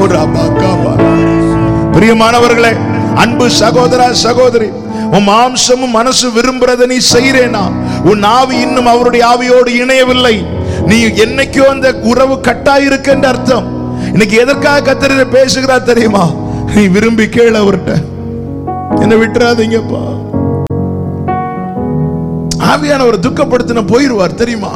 பிரியமானவர்களே, அன்பு சகோதரா சகோதரி, உன் மாம்சமும் மனசு விரும்புறத நீ செய்யறேனா, உன் ஆவி இன்னும் அவருடைய ஆவியோடு இணையவில்லை, நீ என்னைக்கோ அந்த உறவு கட்டாயிருக்க அர்த்தம். இன்னைக்கு எதற்காக கர்த்தர் பேசுகிறார் தெரியுமா? நீ விரும்பி கேளு அவர்கிட்ட, என்ன விட்டுறாதீங்கப்பா. ஆவியானவர் துக்கப்படுத்தின போயிருவார் தெரியுமா?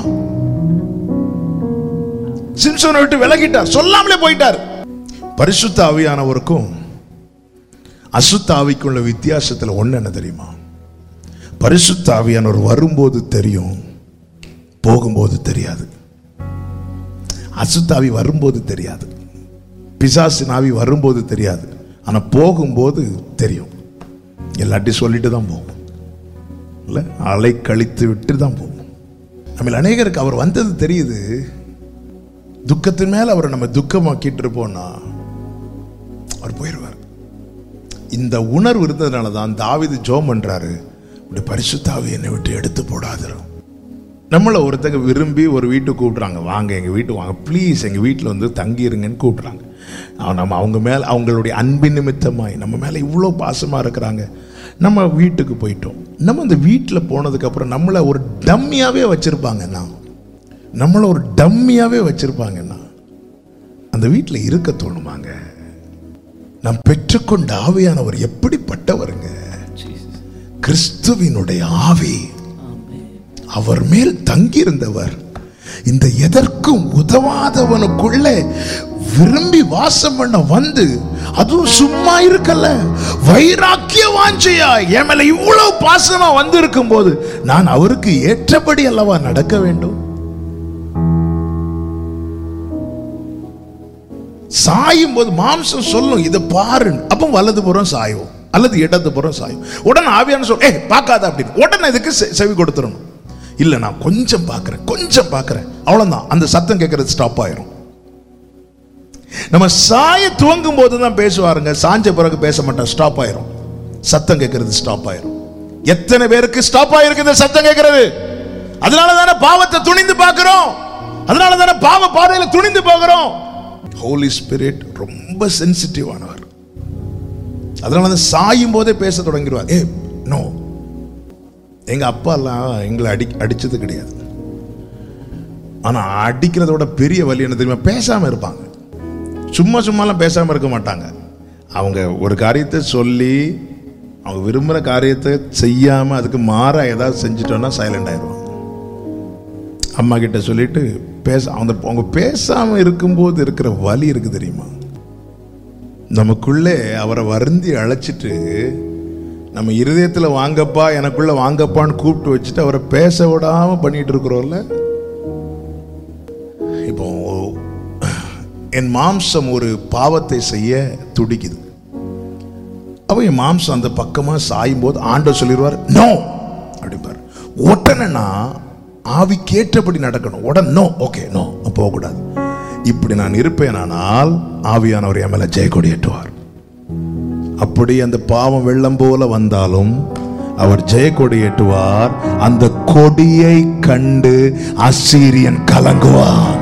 சிம்சோனை விட்டு விலகிட்டார், சொல்லாமலே போயிட்டார். பரிசுத்த ஆவியானவருக்கும் அசுத்த ஆவிக்குள்ள வித்தியாசத்துல ஒண்ணு என்ன தெரியுமா? பரிசுத்த ஆவியானவர் வரும்போது தெரியும், போகும்போது தெரியாது. அசுத்த ஆவி வரும்போது தெரியாது, பிசாசின் ஆவி வரும்போது தெரியாது, ஆனா போகும்போது தெரியும். எல்லாத்தையும் சொல்லிட்டு தான் போகும், இல்ல அலை கழித்து விட்டு தான் போகும். நம்ம அநேகருக்கு அவர் வந்தது தெரியுது, துக்கத்தின் மேல அவரை நம்ம துக்கமாக்கிட்டு இருப்போம்னா அவர் போயிடுவார். இந்த உணர்வு இருந்ததுனால தான் தாவீது ஜெபம் பண்றாரு, பரிசுத்த ஆவி என்னை விட்டு எடுத்து போடாது. நம்மளை ஒருத்தங்க விரும்பி ஒரு வீட்டுக்கு கூப்பிட்றாங்க, வாங்க எங்கள் வீட்டுக்கு வாங்க ப்ளீஸ், எங்கள் வீட்டில் வந்து தங்கிருங்கன்னு கூப்பிட்றாங்க. நம்ம அவங்க மேலே அவங்களுடைய அன்பின் நிமித்தமாய் நம்ம மேலே இவ்வளோ பாசமாக இருக்கிறாங்க. நம்ம வீட்டுக்கு போயிட்டோம். நம்ம அந்த வீட்டில் போனதுக்கப்புறம் நம்மளை ஒரு டம்மியாகவே வச்சுருப்பாங்கன்னா, நம்மளை ஒரு டம்மியாகவே வச்சுருப்பாங்கன்னா அந்த வீட்டில் இருக்க தோணுமாங்க? நாம் பெற்றுக்கொண்ட ஆவியானவர் எப்படிப்பட்டவருங்க? கிறிஸ்துவினுடைய ஆவி, அவர் மேல் தங்கியிருந்தவர். இந்த எதற்கும் உதவாதவனுக்குள்ளே விரும்பி வாசம் பண்ண வந்து, அதுவும் சும்மா இருக்கல, வைராக்கிய வாஞ்சையா என் மேல இவ்வளவு பாசமா வந்து இருக்கும் போது நான் அவருக்கு ஏற்றபடி அல்லவா நடக்க வேண்டும்? சாயும் போது மாம்சம் சொல்லும், இதை பாரு, அப்ப வலது புறம் சாயும் அல்லது இடது புறம் சாயும். உடனே ஆவியான சொல்ல, பார்க்காத அப்படின்னு உடனே இதுக்கு செவி கொடுத்துடணும். இல்ல நான் கொஞ்சம் பார்க்கிறேன் அவ்வளவுதான், அந்த சத்தம் கேட்கறது ஸ்டாப் ஆயிரும். நம்ம சாய துவங்கும் போது தான் பேசுவாருங்க, சாஞ்ச பிறகு பேச மாட்டோம், ஸ்டாப் ஆயிரும். சத்தம் கேட்கறது ஸ்டாப் ஆயிரும். எத்தனை பேருக்கு ஸ்டாப் ஆயிருக்கு சத்தம் கேட்கறது? அதனால தானே பாவத்தை துணிந்து பார்க்கிறோம், அதனால தானே பாவ பாதையில துணிந்து பார்க்கிறோம். ஹோலி ஸ்பிரிட் ரொம்ப சென்சிட்டிவ் ஆனவர். அதனால தான் சாயும் போதே பேச தொடங்கிடுவார். நோ, எங்க அப்பா எல்லாம் எங்களை அடிச்சது கிடையாது. ஆனா அடிக்கிறதோட பெரிய வலி என்ன தெரியுமா? பேசாம இருப்பாங்க. சும்மாலாம் பேசாம இருக்க மாட்டாங்க. அவங்க ஒரு காரியத்தை சொல்லி அவங்க விரும்புகிற காரியத்தை செய்யாம அதுக்கு மாற ஏதாவது செஞ்சுட்டோம்னா சைலண்ட் ஆயிடுவாங்க. அம்மா கிட்ட சொல்லிட்டு அவங்க பேசாம இருக்கும்போது இருக்கிற வலி இருக்கு தெரியுமா? நமக்குள்ளே அவரை வருந்தி அழைச்சிட்டு நம்ம இருதயத்துல வாங்கப்பா, எனக்குள்ள வாங்கப்பான்னு கூப்பிட்டு வச்சுட்டு அவரை பேச விடாம பண்ணிட்டு இருக்கிறோம்ல. இப்போ என் மாம்சம் ஒரு பாவத்தை செய்ய துடிக்குது. அப்ப என் மாம்சம் அந்த பக்கமா சாயும் போது ஆண்டவர் சொல்லிடுவார், நோ அப்படிப்பார். உடனே நான் ஆவி கேட்டபடி நடக்கணும். உடனே நோ, ஓகே நோ, போகக்கூடாது. இப்படி நான் இருப்பேனானால் ஆவியானவர் என் மேல ஜெயக்கொடி ஏற்றுவார். அப்படி அந்த பாவம் வெள்ளம் போல வந்தாலும் அவர் ஜெயக்கொடி ஏற்றுவார். அந்த கொடியை கண்டு அசீரியன் கலங்குவான்.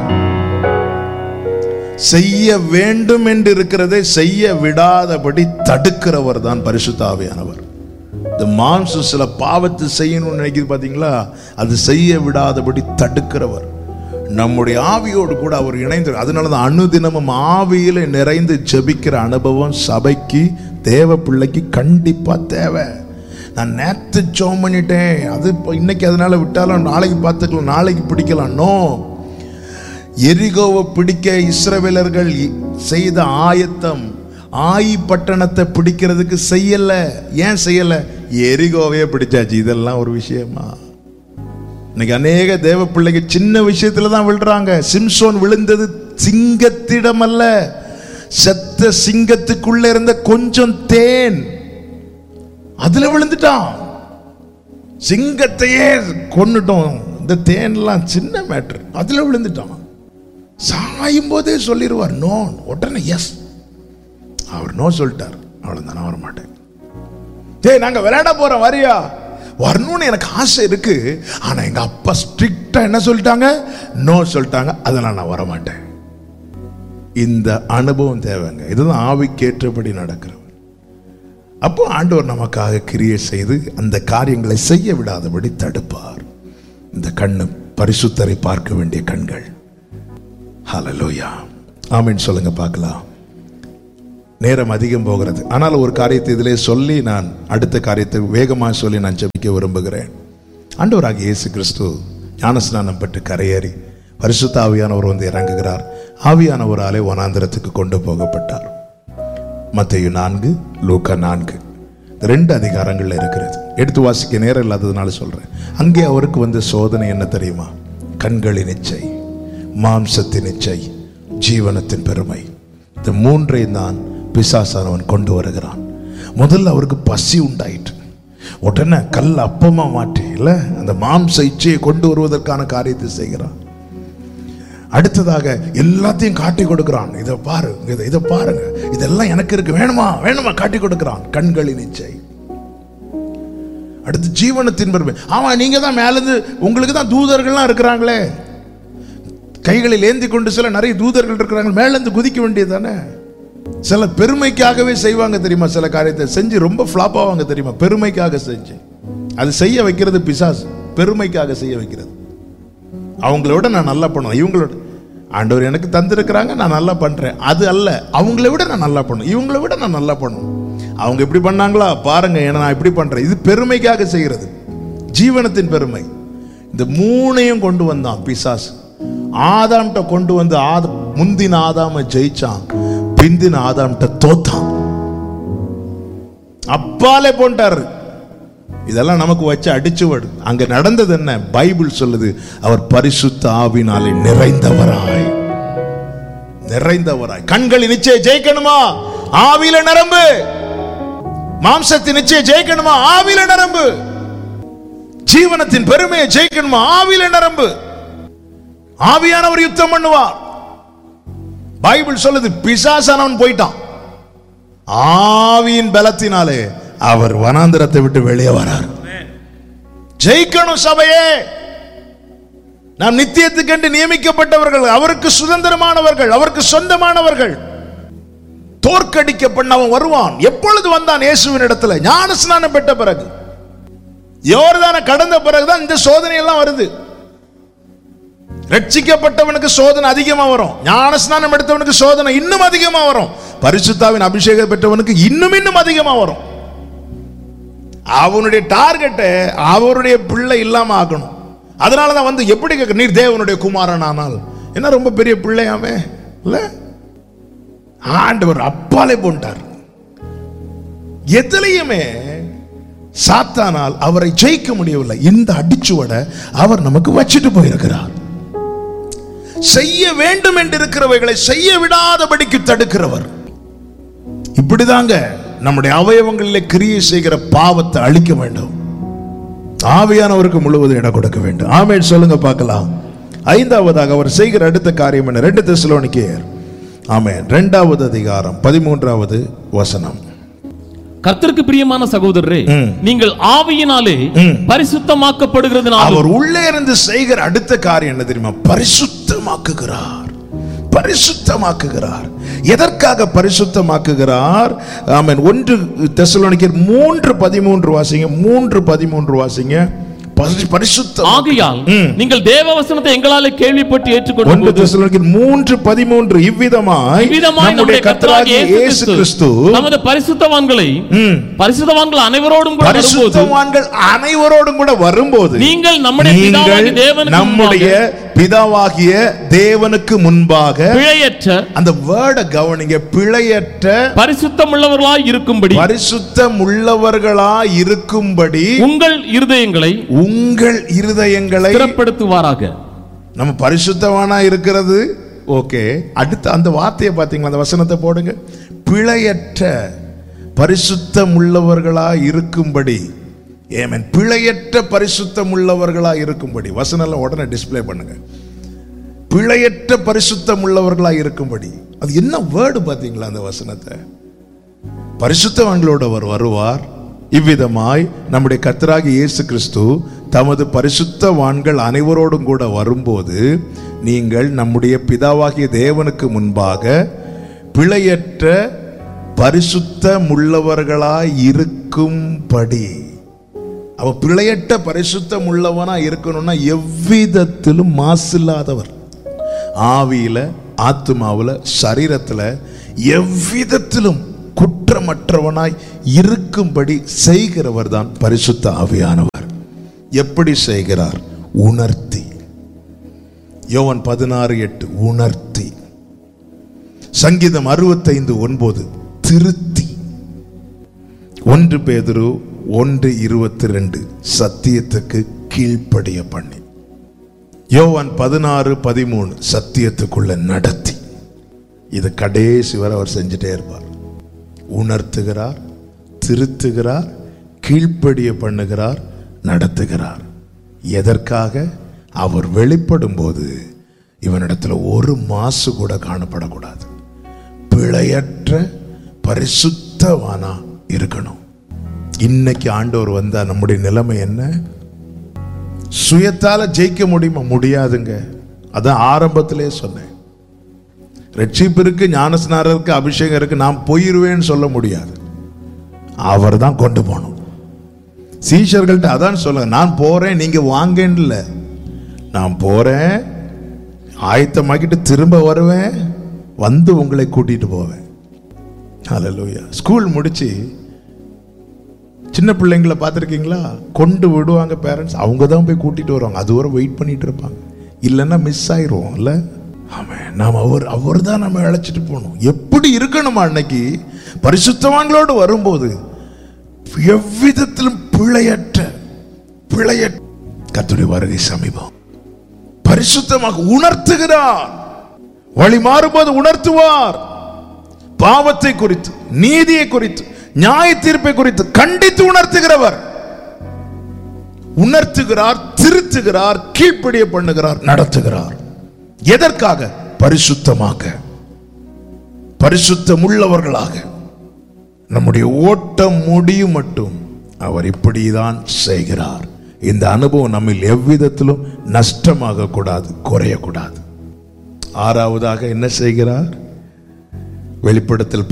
செய்ய வேண்டும் என்று இருக்கிறதை செய்ய விடாதபடி தடுக்கிறவர் தான் பரிசுத்த ஆவியானவர். இந்த மாம்சம் சில பாவத்தை செய்யணும்னு நினைக்குது பாத்தீங்களா, அது செய்ய விடாதபடி தடுக்கிறவர். நம்முடைய ஆவியோடு கூட அவர் இணைந்து, அதனாலதான் அனுதினமும் ஆவியில நிறைந்து ஜெபிக்கிற அனுபவம் சபைக்கு, தேவ பிள்ளைக்கு கண்டிப்பா தேவை. நான் நேத்து ஜெபம் பண்ணிட்டேன், அது இன்னைக்கு அதனால விட்டாலும் நாளைக்கு பார்த்துக்கலாம், நாளைக்கு பிடிக்கலாம். நோ, எரிகோவை பிடிக்க இஸ்ரவேலர்கள் செய்த ஆயத்தம் ஆயி பட்டணத்தை பிடிக்கிறதுக்கு செய்யல. ஏன் செய்யல? எரிகோவையே பிடிச்சாச்சு. இதெல்லாம் ஒரு விஷயமா? இன்னைக்கு அநேக தேவ பிள்ளைக்கு சின்ன விஷயத்துல தான் விழுறாங்க. சிம்சோன் விழுந்தது சிங்கத்திடம் அல்ல, செத்த சிங்கத்துக்குள்ள இருந்த கொஞ்சம் தேன், அதுல விழுந்துட்டான். சிங்கத்தையே கொன்னுட்டோம், இந்த தேன்லாம் சின்ன மேட்டர், அதுல விழுந்துட்டான். சாயும் போதே சொல்லிடுவார் நோ, உடனே எஸ். அவர் நோ சொல்லிட்டார், அவ்வளவுதான், நான் வர மாட்டேன். நாங்க விளையாட போறோம், வரியா? வரணும்னு எனக்கு ஆசை இருக்கு, ஆனா எங்க அப்பா ஸ்ட்ரிக்டா என்ன சொல்லிட்டாங்க? நோ சொல்லிட்டாங்க, அதனால நான் வர மாட்டேன். இந்த அனுபவம் தேவைங்க. இதுதான் ஆவிக்கேற்றபடி நடக்கிறவர். அப்போ ஆண்டவர் நமக்காக கிரியை செய்து அந்த காரியங்களை செய்ய விடாதபடி தடுப்பார். இந்த கண்ணு பரிசுத்தரை பார்க்க வேண்டிய கண்கள். ஹல்லேலூயா, ஆமென் சொல்லுங்க பார்க்கலாம். நேரம் அதிகம் போகிறது. ஆனால் ஒரு காரியத்தை இதிலே சொல்லி நான் அடுத்த காரியத்தை வேகமாக சொல்லி நான் ஜெபிக்க விரும்புகிறேன். ஆண்டவராகிய இயேசு கிறிஸ்து ஞானஸ்நானம் பெற்று கரையேறி பரிசுத்த ஆவியானவர் வந்து இறங்குகிறார். ஆவியானவராலே வனாந்திரத்துக்கு கொண்டு போகப்பட்டார். மத்தேயு 4, லூக்கா 4 2 அதிகாரங்கள்ல இருக்கிறது. எடுத்து வாசிக்க நேரம் இல்லாததுனால சொல்றேன். அங்கே அவருக்கு வந்த சோதனை என்ன தெரியுமா? கண்களின் இச்சை, மாம்சத்தின் இச்சை, ஜீவனத்தின் பெருமை. இந்த மூன்றையும் தான் பிசாசானவன் கொண்டு வருகிறான். முதல்ல அவருக்கு பசி உண்டாயிற்று. உடனே கல் அப்பமா மாற்றி இல்ல அந்த மாம்ச இச்சையை கொண்டு வருவதற்கான காரியத்தை செய்கிறான். அடுத்ததாக எல்லாத்தையும் காட்டி கொடுக்கிறான். இதை பாருங்க, இதை பாருங்க, இதெல்லாம் எனக்கு இருக்கு, வேணுமா வேணுமா காட்டி கொடுக்கிறான். கண்களின் இச்சை. அடுத்து ஜீவனத்தின் பெருமை. ஆமா, நீங்க தான் மேலிருந்து, உங்களுக்கு தான் தூதர்கள்லாம் இருக்கிறாங்களே, கைகளில் ஏந்தி கொண்டு சில நிறைய தூதர்கள் இருக்கிறாங்க, மேலிருந்து குதிக்க வேண்டியது தானே. சில பெருமைக்காகவே செய்வாங்க தெரியுமா? சில காரியத்தை செஞ்சு ரொம்ப ஃபிளாப் ஆவாங்க தெரியுமா? பெருமைக்காக செஞ்சு அது செய்ய வைக்கிறது பிசாசு. பெருமைக்காக செய்ய வைக்கிறது. அவங்கள விட நான் நல்லா பண்ணுவேன், இவங்களோட ஆண்டவர் எனக்கு தந்திருக்கிறாங்க, நான் நல்லா பண்றேன், அது அல்ல. அவங்கள விட நான் நல்லா பண்ணுவேன், இவங்கள விட நான் நல்லா பண்ணுவேன். அவங்க இப்படி பண்ணாங்களா பாருங்க, ஏன்னா நான் இப்படி பண்றேன். இது பெருமைக்காக செய்கிறது, ஜீவனத்தின் பெருமை. இந்த மூணையும் கொண்டு வந்தான் பிசாசு. ஆதாம்கிட்ட கொண்டு வந்து முந்தின ஆதாம ஜெயிச்சான், பிந்தின ஆதாம்கிட்ட தோத்தான், அப்பாலே போன்ட்டாரு. இதெல்லாம் நமக்கு வச்சு அடிச்சுவடு. அங்க நடந்தது என்ன? பைபிள் சொல்லுது, அவர் பரிசுத்த ஆவினாலே நிறைந்தவராய். கண்களின் நிச்சய ஜெயிக்கணுமா? ஆவியில நிரம்பு. மாம்சத்தின் நிச்சய ஜெயிக்கணுமா? ஆவியில நிரம்பு. ஜீவனத்தின் பெருமையை ஜெயிக்கணுமா? ஆவியில நிரம்பு. ஆவியானவர் யுத்தம் பண்ணுவார். பைபிள் சொல்லுது, பிசாசானவன் போயிட்டான். ஆவியின் பலத்தினாலே அவர் வனாந்திரத்தை விட்டு வெளியே வரார். ஜெயிக்கணும் சபையே. நாம் நித்தியத்துக்கென்று நியமிக்கப்பட்டவர்கள், அவருக்கு சுதந்திரமானவர்கள், அவருக்கு சொந்தமானவர்கள். தோற்கடிக்கப்பட்ட அவன் வருவான். எப்பொழுது வந்தான்? இயேசுவின் இடத்துல ஞான ஸ்நானம் பெற்ற பிறகு, யோர்தானை கடந்த பிறகுதான் இந்த சோதனை எல்லாம் வருது. ரட்சிக்கப்பட்டவனுக்கு சோதனை அதிகமா வரும், ஞான ஸ்நானம் எடுத்தவனுக்கு சோதனை இன்னும் அதிகமா வரும், பரிசுத்தாவின் அபிஷேகம் பெற்றவனுக்கு இன்னும் அதிகமா வரும். அவனுடைய டார்கெட்டை அவருடைய பிள்ளை இல்லாம ஆக்கணும். அதனாலதான் வந்து எப்படி கேட்க, நீர் தேவனுடைய குமாரன் ஆனால் என்ன ரொம்ப பெரிய பிள்ளையாமே இல்ல, ஆண்டவர் அப்பாலே போன்ட்டார். எதிலையுமே சாத்தானால் அவரை ஜெயிக்க முடியவில்லை. இந்த அடிச்சுவட அவர் நமக்கு வச்சுட்டு போயிருக்கிறார். செய்ய வேண்டும் என்று இருக்கிறவைகளை செய்ய விடாதபடிக்கு தடுக்கிறவர். இப்படிதாங்க நம்முடைய அவயவங்களிலே கிரியை செய்கிற பாவத்தை அழிக்க வேண்டும். ஆவியானவருக்கு முழுவதும் இடம் கொடுக்க வேண்டும். ஆமென் சொல்லுங்க பார்க்கலாம். ஐந்தாவதாக அவர் செய்கிற அடுத்த காரியம் என்ன? 2 தெசலோனிக்கேயர் ஆமென் 2வது அதிகாரம் 13வது வசனம். கர்த்தருக்கு பிரியமான சகோதரரே, நீங்கள் ஆவியினாலே பரிசுத்தமாக்கப்படுகிறதுனால. அவர் உள்ளே இருந்து செய்கிற அடுத்த காரியம் என்ன தெரியுமா? பரிசுத்தமாக்குகிறார். பரிசுத்தமாக்குகிறார். எதற்காக பரிசுத்தமாக்குகிறார்? ஆமென். 1 தெசலோனிக்கேயர் 3:13 வாசிங்க. 3:13 வாசிங்க. பரிசுத்தம். ஆகையால் நீங்கள் தேவ வசனத்தை எங்களாலே கேள்விப்பட்டு ஏற்றுக்கொண்டு 1 தெசலோனிக்கேயர் 3:13 இவ்விதமாய் நம்முடைய கர்த்தராகிய இயேசு கிறிஸ்து நமது பரிசுத்தவான்கள் அனைவரோடும் கூட வரும்போது நீங்கள் நம்முடைய பிதாவாகிய தேவனுக்கு முன்பாக பிழையற்ற, அந்த வேர்டை கவனிங்க, பிழையற்ற பரிசுத்தமுள்ளவர்களாய் இருக்கும்படி உங்கள் இருதயங்களை ஸ்திரப்படுத்துவாராக. நம்ம பரிசுத்தவானா இருக்கிறது ஓகே. அடுத்து அந்த வார்த்தையை பார்த்தீங்களா? அந்த வசனத்தை போடுங்க. பிழையற்ற பரிசுத்தம் உள்ளவர்களா இருக்கும்படி. ஆமென். பிழையற்ற பரிசுத்தம் உள்ளவர்களா இருக்கும்படி. வசனம் உடனே டிஸ்ப்ளே பண்ணுங்க. பிழையற்ற பரிசுத்தம் உள்ளவர்களா இருக்கும்படி. அது என்ன வேர்டு பார்த்தீங்களா அந்த வசனத்தை? பரிசுத்தவான்களோடு அவர் வருவார். இவ்விதமாய் நம்முடைய கர்த்தராகிய இயேசு கிறிஸ்து தமது பரிசுத்தவான்கள் அனைவரோடும் கூட வரும்போது நீங்கள் நம்முடைய பிதாவாகிய தேவனுக்கு முன்பாக பிழையற்ற பரிசுத்தமுள்ளவர்களாய் இருக்கும்படி. அவ பிழையற்ற பரிசுத்தம் உள்ளவனா இருக்கணும்னா எவ்விதத்திலும் மாசில்லாதவர், ஆவியில ஆத்துமாவில் சரீரத்தில் எவ்விதத்திலும் குற்றமற்றவனாய் இருக்கும்படி செய்கிறவர் தான் பரிசுத்த ஆவியானவர். எப்படி செய்கிறார்? உணர்த்தி. யோவான் 16:8 உணர்த்தி. சங்கீதம் 65:9 திருத்தி. 1 பேதுரு 1:22 சத்தியத்துக்கு கீழ்ப்படிய பண்ணி. யோவான் 16:13 சத்தியத்துக்குள்ள நடத்தி. இது கடைசி வரை அவர் செஞ்சுட்டே இருப்பார். உணர்த்துகிறார், திருத்துகிறார், கீழ்ப்படிய பண்ணுகிறார், நடத்துகிறார். எதற்காக? அவர் வெளிப்படும் போது இவனிடத்துல ஒரு மாசு கூட காணப்படக்கூடாது. பிழையற்ற பரிசுத்தவானா இருக்கணும். இன்னைக்கு ஆண்டவர் வந்தா நம்முடைய நிலைமை என்ன? சுயத்தால ஜெயிக்க முடியுமா? முடியாதுங்க. அதான் ஆரம்பத்திலே சொன்னேன். ரட்சிப்பு இருக்கு, ஞானஸ்நானம் இருக்கு, அபிஷேகம் இருக்கு, நான் போயிருவேன்னு சொல்ல முடியாது. அவர் தான் கொண்டு போகணும். சீஷர்கள்ட்ட அதான் சொல்ல, நான் போறேன் நீங்க வாங்கன்னு இல்லை, நான் போறேன் ஆயத்தமாக்கிட்டு திரும்ப வருவேன், வந்து உங்களை கூட்டிட்டு போவேன். ஹல்லேலூயா. ஸ்கூல் முடிச்சு சின்ன பிள்ளைங்களை பார்த்துருக்கீங்களா? கொண்டு விடுவாங்க பேரண்ட்ஸ், அவங்க தான் போய் கூட்டிட்டு வருவாங்க. அது வரை வெயிட் பண்ணிட்டு இருப்பாங்க. இல்லைன்னா மிஸ் ஆயிடுவோம் இல்ல. ஆமாம், நாம் அவர் தான் நம்ம அழைச்சிட்டு போகணும். எப்படி இருக்கணுமா? அன்னைக்கு பரிசுத்தவான்களோடு வரும்போது எவ்விதத்திலும் பிழையற்ற கர்த்தருடைய வருகை சமீபம். பரிசுத்தமாக உணர்த்துகிறார். வழி மாறும்போது உணர்த்துவார். பாவத்தை குறித்து, நீதியை குறித்து, நியாய தீர்ப்பை குறித்து கண்டித்து உணர்த்துகிறவர். உணர்த்துகிறார், திருத்துகிறார், கீழ்ப்படிய பண்ணுகிறார், நடத்துகிறார். எதற்காக? பரிசுத்தமாக, பரிசுத்தம் உள்ளவர்களாக நம்முடைய ஓட்டம் முடியும் மட்டும் அவர் இப்படிதான் செய்கிறார். இந்த அனுபவம் நம்மில் எவ்விதத்திலும் நஷ்டமாக கூடாது, குறையக்கூடாது. ஆறாவதாக என்ன செய்கிறார்? வெளிப்படுத்தல்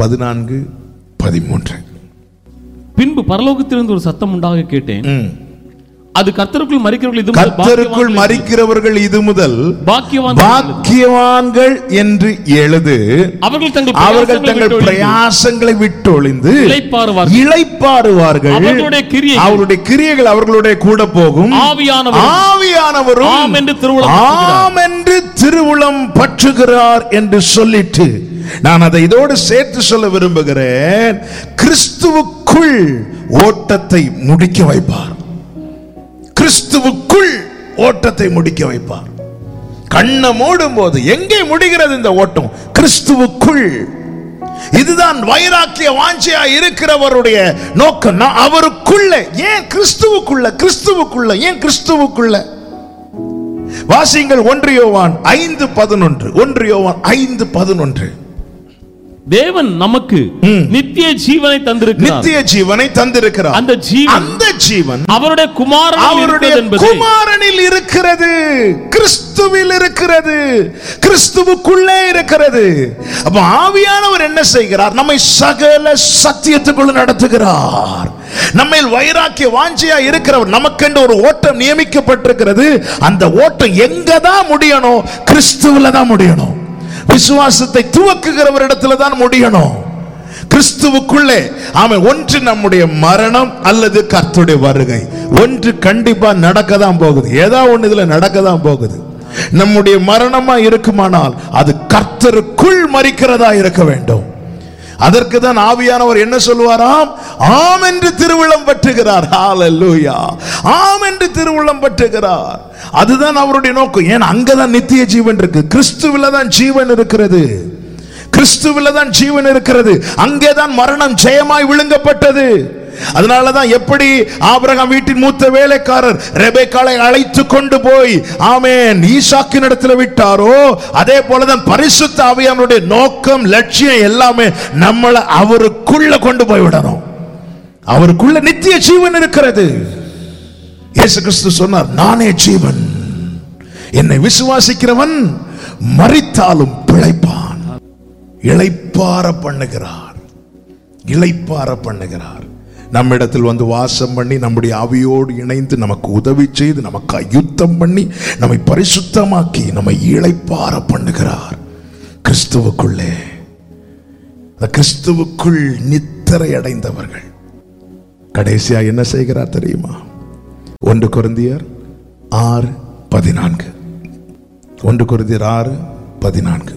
14:13 பின்பு பரலோகத்திலிருந்து ஒரு சத்தம் உண்டாக கேட்டேன். அது கர்த்தருக்குள் மரிக்கிறவர்கள் இது முதல் பாக்கியவான்கள் என்று எழுது. அவர்கள் தங்கள் பிரயாசங்களை விட்டொழிந்து இளைப்பாறுவார்கள். அவருடைய கிரியைகள் அவர்களுடைய கூட போகும். ஆவியானவரும் ஆம் என்று திருவுளம் பற்றுகிறார் என்று சொல்லிட்டு, நான் அதை இதோடு சேர்த்து சொல்ல விரும்புகிறேன். கிறிஸ்துவுக்குள் ஓட்டத்தை முடிக்க வைப்பார். கிறிஸ்துவுக்குள் ஓட்டத்தை முடிக்க வைப்பார். கண்ணை மூடும் போது எங்கே முடிகிறது இந்த ஓட்டம்? கிறிஸ்துவுக்குள். இதுதான் வைராக்கிய வாஞ்சையா இருக்கிறவருடைய நோக்கம். அவருக்குள்ள. ஏன் கிறிஸ்துவுக்குள்ள? கிறிஸ்துவுக்குள்ள. ஏன் கிறிஸ்துவுக்குள்ள? வாசியுங்கள் 1 யோவான் 5:11. 1 யோவான் 5:11. தேவன் நமக்கு நித்திய ஜீவனை தந்திருக்கிறார். நித்திய ஜீவனை தந்திருக்கிறார். அந்த ஜீவன் அவருடைய குமாரனில் இருக்கிறது. கிறிஸ்துவில் இருக்கிறது. கிறிஸ்துவுக்குள்ளே இருக்கிறது. அப்ப ஆவியானவர் என்ன செய்கிறார்? நம்மை சகல சத்தியத்துக்குள்ள நடத்துகிறார். நம்மை வைராக்கிய வாஞ்சையா இருக்கிறவர். நமக்கென்று ஒரு ஓட்டம் நியமிக்கப்பட்டிருக்கிறது. அந்த ஓட்டம் எங்க தான் முடியணும்? கிறிஸ்துவில தான் முடியணும். விசுவாசத்தை துவக்குகிறவரிடத்துல தான் முடியணும். கிறிஸ்துவுக்குள்ளே. ஆமென். ஒன்று நம்முடைய மரணம் அல்லது கர்த்தருடைய வருகை. ஒன்று கண்டிப்பா நடக்க தான் போகுது. ஏதாவது ஒன்று இதுல நடக்க தான் போகுது. நம்முடைய மரணமா இருக்குமானால் அது கர்த்தருக்குள் மரிக்கிறதா இருக்க வேண்டும். அதற்கு தான் ஆவியானவர் என்ன சொல்வாராம்? ஆம் என்று திருவுளம் பற்றுகிறார். ஹல்லேலூயா. ஆம் என்று திருவுளம் பற்றுகிறார். அதுதான் அவருடைய நோக்கம். ஏன்? அங்கதான் நித்திய ஜீவன் இருக்கு. கிறிஸ்துவில தான் ஜீவன் இருக்கிறது. கிறிஸ்துவில தான் ஜீவன் இருக்கிறது. அங்கேதான் மரணம் ஜெயமாய் விழுங்கப்பட்டது. அதனாலதான் எப்படி ஆபிரகாம் வீட்டின் மூத்த வேலைக்காரர் ரெபெக்காளை அழைத்து கொண்டு போய் ஆமென் ஈசாக்கின் இடத்துல விட்டாரோ, அதே போலதான் பரிசுத்த ஆவியானவருடைய நோக்கம், லட்சியம் எல்லாமே நம்மளை அவருக்குள்ள கொண்டு போய் விடணும். அவருக்குள்ள நித்திய ஜீவன் இருக்கிறது. இயேசு கிறிஸ்து சொன்னார், நானே ஜீவன், என்னை விசுவாசிக்கிறவன் மரித்தாலும் பிழைப்பான். இளைப்பாற பண்ணுகிறார், இளைப்பாற பண்ணுகிறார். நம்மிடத்தில் வந்து வாசம் பண்ணி நம்முடைய ஆவியோடு இணைந்து நமக்கு உதவி செய்து நமக்கு யுத்தம் பண்ணி நம்மை பரிசுத்தமாக்கி நம்மை இளைப்பாற பண்ணுகிறார். கிறிஸ்துவுக்குள்ளே, கிறிஸ்துவுக்குள் நித்திரை அடைந்தவர்கள் கடைசியா என்ன செய்கிறார் தெரியுமா? 1 கொரிந்தியர் 6:14. 1 கொரிந்தியர் 6:14.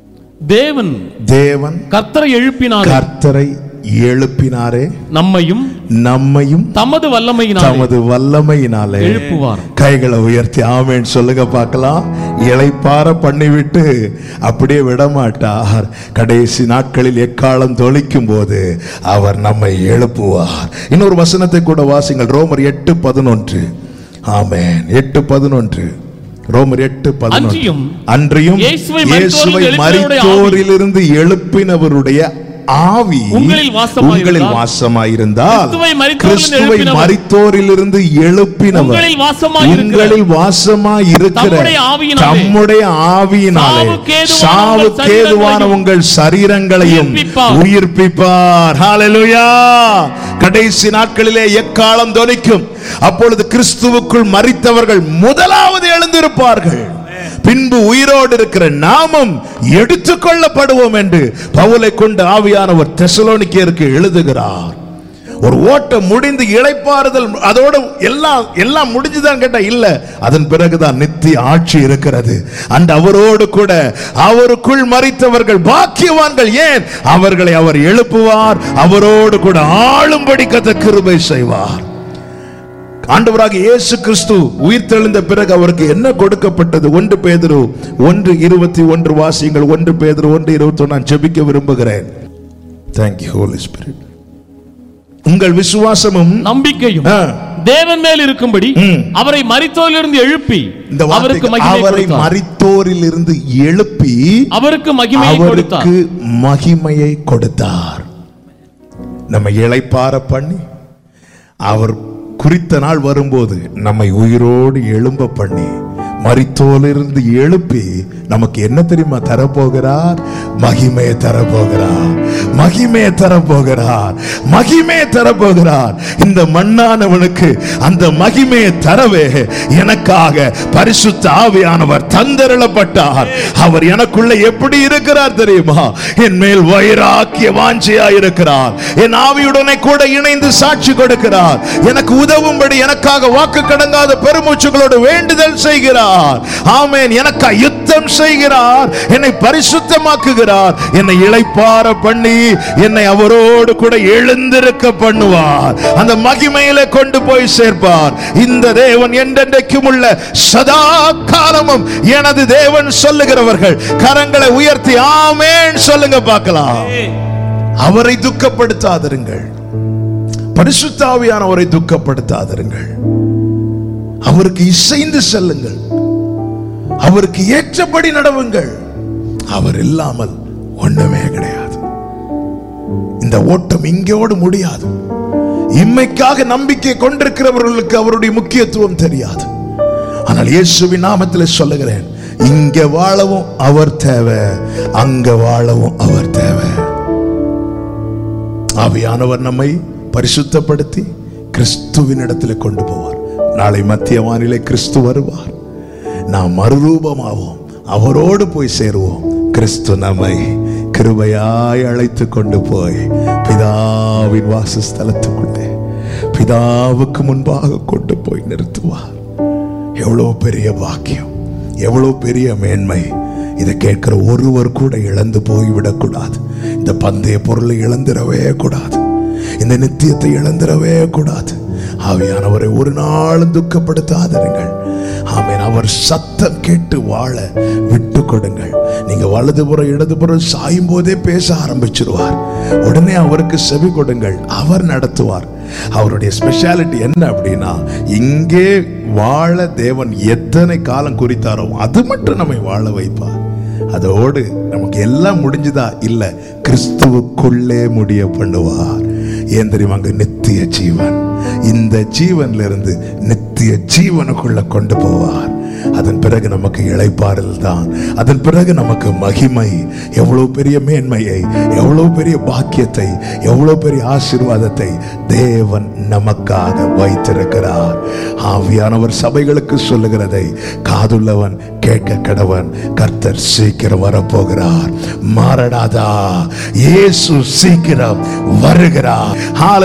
தேவன் கர்த்தரை எழுப்பினாரே, நம்மையும் தமது வல்லமையினாலே எழுப்புவார். கைகளை உயர்த்தி ஆமென் சொல்லுங்க பார்க்கலாம். இளைப்பாற பண்ணிவிட்டு அப்படியே விடமாட்டார். கடைசி நாட்களில் எக்காலம் தொழிக்கும் போது அவர் நம்மை எழுப்புவார். இன்னொரு வசனத்தை கூட வாசிங்கள். ரோமர் 8:11. ஆமென். 8:11. ரோமர் 8:11. அன்றியும் இயேசுவை மரித்தோரிலிருந்து எழுப்பினவருடைய ஆவி உங்களில் வாசமாயிருந்தால், கிறிஸ்துவை மரித்தோரிலிருந்து எழுப்பினவர் உங்களில் வாசமாயிருக்கிற தம்முடைய ஆவியினாலே சாவுக்கேதுவான உங்கள் சரீரங்களையும் உயிர்ப்பிப்பார். ஹல்லேலூயா. கடைசி நாட்களிலே எக்காலம் தொனிக்கும். அப்பொழுது கிறிஸ்துவுக்குள் மரித்தவர்கள் முதலாவது எழுந்திருப்பார்கள். பின்பு உயிரோடு இருக்கிற நாமும் எடுத்துக்கொள்ளப்படுவோம் என்று பவுலை கொண்டு ஆவியானவர் தெசலோனிக்கேயருக்கு எழுதுகிறார். ஒரு ஓட்டம் முடிந்து இளைப்பாறுதல், அதோட எல்லாம் முடிஞ்சுதான் கேட்டா இல்ல, அதன் பிறகுதான் நித்திய ஆட்சி இருக்கிறது. அந்த அவரோடு கூட அவருக்குள் மரித்தவர்கள் பாக்கியவான்கள். ஏன்? அவர்களை அவர் எழுப்புவார், அவரோடு கூட ஆளும்படி கர்த்தர் கிருபை செய்வார். ஆண்டவராக இயேசு கிறிஸ்து உயிர்த்தெழுந்த பிறகு அவருக்கு என்ன கொடுக்கப்பட்டது? 1 பேதுரு 1:21 வாசியுங்கள். 1 பேதுரு 1:21. நான் ஜெபிக்க விரும்புகிறேன். Thank you Holy Spirit. உங்கள் விசுவாசமும் நம்பிக்கையும் தேவன் மேல் இருக்கும்படி அவரை மரித்தோரிலிருந்து எழுப்பி, அவருக்கு மகிமையை கொடுத்தார். நம்ம இளைப்பாற பண்ணி அவர் குறித்த நாள் வரும்போது நம்மை உயிரோடு எழும்ப பண்ணி மரித்தோரிலிருந்து எழுப்பி நமக்கு என்ன தெரியுமா தரப்போகிறார்? மகிமையை தரப்போகிறார், மகிமையை தரப்போகிறார், மகிமையை தரப்போகிறார். இந்த மண்ணானவனுக்கு அந்த மகிமையை தரவே எனக்காக பரிசுத்த ஆவியானவர் தந்தருளப்பட்டார். அவர் எனக்குள்ள எப்படி இருக்கிறார் தெரியுமா? என் மேல் வைராக்கிய வாஞ்சையா இருக்கிறார். என் ஆவியுடனே கூட இணைந்து சாட்சி கொடுக்கிறார். எனக்கு உதவும்படி எனக்காக வாக்கு கடங்காத பெருமூச்சுகளோடு வேண்டுதல் செய்கிறார். ஆமென். எனக்கு யுத்தம் செய்கிறார், என்னை பரிசுத்தமாக்குகிறார், என்னை இளைப்பாற பண்ணி என்னை அவரோடு கூட எழுந்திருக்க பண்ணுவார். அந்த மகிமையிலே கொண்டு போய் சேர்ப்பார். இந்த தேவன் என்றென்றைக்கும் உள்ள சதா காலமும் எனது தேவன் சொல்லுகிறவர்கள் கரங்களை உயர்த்தி ஆமென் சொல்லுங்க பார்க்கலாம். அவரை துக்கப்படுத்தாதிருங்கள், பரிசுத்த ஆவியானவரை துக்கப்படுத்தாதிருங்கள். அவருக்கு இசைந்து செல்லுங்கள், அவருக்கு ஏற்றபடி நடவுங்கள். அவர் இல்லாமல் ஒண்ணுமே கிடையாது. இந்த ஓட்டம் இங்கோடு முடியாது. இம்மைக்காக நம்பிக்கை கொண்டிருக்கிறவர்களுக்கு அவருடைய முக்கியத்துவம் தெரியாது. ஆனால் இயேசுவின் நாமத்தில் சொல்லுகிறேன், இங்க வாழவும் அவர் தேவை, அங்க வாழவும் அவர் தேவை. ஆவியானவர் நம்மை பரிசுத்தப்படுத்தி கிறிஸ்துவின் இடத்துல கொண்டு போவார். நாளை மத்திய வானிலை கிறிஸ்து வருவார். நாம் மறுரூபமாவோம், அவரோடு போய் சேருவோம். கிறிஸ்து நம்மை கிருபையாய் அழைத்து கொண்டு போய் பிதாவின் வாசஸ்தலத்துக்குள்ளே பிதாவுக்கு முன்பாக கொண்டு போய் நிறுத்துவார். எவ்வளவு பெரிய பாக்கியம், எவ்வளவு பெரிய மேன்மை. இதை கேட்கிற ஒருவர் கூட இழந்து போய்விடக்கூடாது. இந்த பந்தய பொருளை இழந்திரவே கூடாது, இந்த நித்தியத்தை இழந்திரவே கூடாது. ஆவியானவரை ஒரு நாளும் துக்கப்படுத்தாதீர்கள். ஆமென். அவர் சத்தம் கேட்டு வாழ விட்டு கொடுங்கள். நீங்க வலதுபுறம் இடதுபுறம் சாயும் போதே பேச ஆரம்பிச்சிருவார். உடனே அவருக்கு செவி கொடுங்கள், அவர் நடத்துவார். அவருடைய ஸ்பெஷாலிட்டி என்ன அப்படின்னா, இங்கே வாழ தேவன் எத்தனை காலம் குறித்தாரோ அது மட்டும் நம்மை வாழ வைப்பார். அதோடு நமக்கு எல்லாம் முடிஞ்சுதா? இல்ல, கிறிஸ்துவுக்குள்ளே முடிய பண்ணுவார். ஏன் தெரியுமா? அங்க நித்திய ஜீவன். இந்த ஜீவன்ல இருந்து நித்திய ஜீவனுக்குள்ள கொண்டு போவார். அதன் பிறகு நமக்கு இளைப்பாறுதல் தான். அதன் பிறகு நமக்கு மகிமை. எவ்வளவு பெரிய மேன்மையை, எவ்வளவு பெரிய பாக்கியத்தை, எவ்வளவு பெரிய ஆசீர்வாதத்தை தேவன் நமக்காக வைத்திருக்கிறார். ஆவியானவர் சபைகளுக்கு சொல்லுகிறதை காதுள்ளவன் கேட்க கடவன். கர்த்தர் சீக்கிரம் வரப்போகிறார். மாரடாதா, இயேசு சீக்கிரம் வருகிறார்.